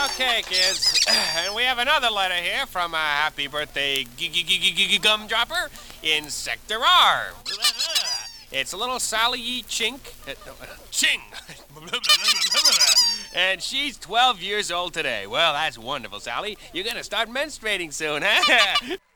Okay, kids, and we have another letter here from a happy birthday gumdropper in Sector R. It's little Sally E. Chink. Ching! And she's 12 years old today. Well, that's wonderful, Sally. You're gonna start menstruating soon, huh?